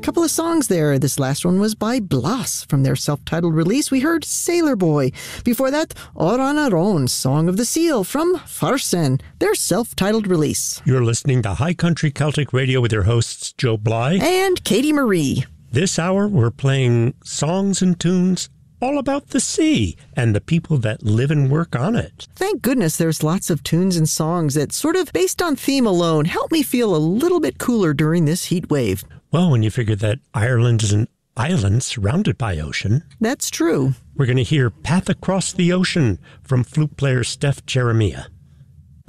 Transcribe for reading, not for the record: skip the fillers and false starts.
Couple of songs there. This last one was by Blas from their self-titled release. We heard Sailor Boy. Before that, Oran Aron, Song of the Seal from Farsen, their self-titled release. You're listening to High Country Celtic Radio with your hosts Joe Bly and Katie Marie. This hour we're playing songs and tunes all about the sea and the people that live and work on it. Thank goodness there's lots of tunes and songs that sort of, based on theme alone, help me feel a little bit cooler during this heat wave. Well, when you figure that Ireland is an island surrounded by ocean. That's true. We're going to hear Path Across the Ocean from flute player Steph Jeremiah.